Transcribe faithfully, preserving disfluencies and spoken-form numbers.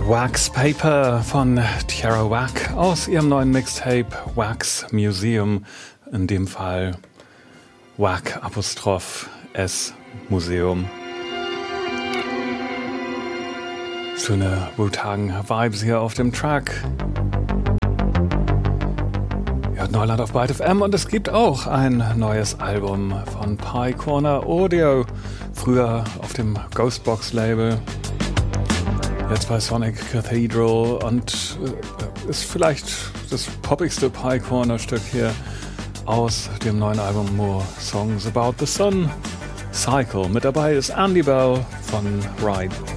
Wax Paper von Tierra Whack aus ihrem neuen Mixtape Wax Museum, in dem Fall Whack Apostroph S Museum. Schöne Wu-Tang Vibes hier auf dem Track. Ihr hört Neuland auf Byte F M und es gibt auch ein neues Album von Pye Corner Audio, früher auf dem Ghostbox Label. Jetzt bei Sonic Cathedral und äh, ist vielleicht das poppigste Pye Corner Stück hier aus dem neuen Album More Songs About the Sun. Cycle. Mit dabei ist Andy Bell von Ride.